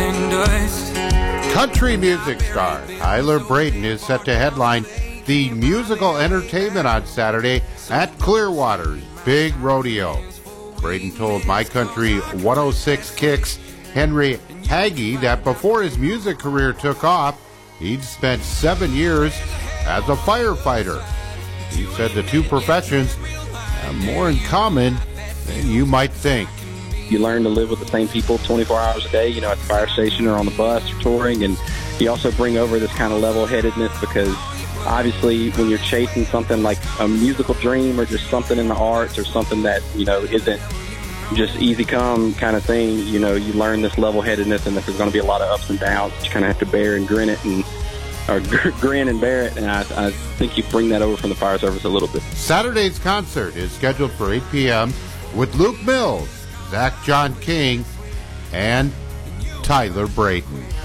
Country music star Tyler Braden is set to headline the musical entertainment on Saturday at Clearwater's Big Rodeo. Braden told My Country 106 Kicks Henry Hagee that before his music career took off, he'd spent 7 years as a firefighter. He said the two professions have more in common than you might think. You learn to live with the same people 24 hours a day, at the fire station or on the bus or touring, and you also bring over this kind of level-headedness because obviously when you're chasing something like a musical dream or just something in the arts or something that, isn't just easy come kind of thing, you learn this level-headedness, and that there's going to be a lot of ups and downs. You kind of have to bear and grin it or grin and bear it, and I think you bring that over from the fire service a little bit. Saturday's concert is scheduled for 8 p.m. with Luke Mills, Zach John King, and Tyler Braden.